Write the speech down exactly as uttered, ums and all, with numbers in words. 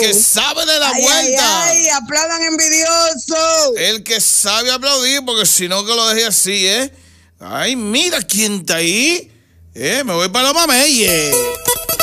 que sabe de la ay, vuelta. Ay, ay, aplaudan envidioso. El que sabe aplaudir, porque si no que lo deje así, ¿eh? Ay, mira quién está ahí. Eh, me voy para los mameyes.